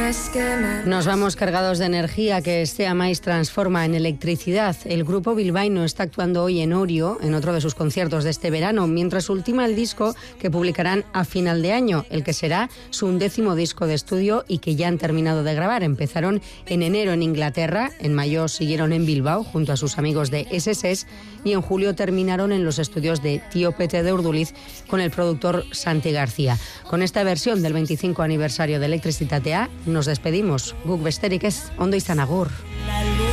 Nos vamos cargados de energía que Estea Mais transforma en electricidad. El grupo bilbaíno está actuando hoy en Orio, en otro de sus conciertos de este verano, mientras ultima el disco que publicarán a final de año, el que será su 11º disco de estudio y que ya han terminado de grabar. Empezaron en enero en Inglaterra, en mayo siguieron en Bilbao junto a sus amigos de SSS y en julio terminaron en los estudios de Tío Pete de Urduliz con el productor Santi García. Con esta versión del 25 aniversario de Electricitatea nos despedimos. Guk besterik ez, ondo izan agur.